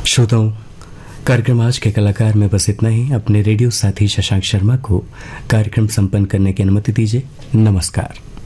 श्रोताओं, कार्यक्रम आज के कलाकार में बस इतना ही। अपने रेडियो साथी शशांक शर्मा को कार्यक्रम संपन्न करने की अनुमति दीजिए। नमस्कार।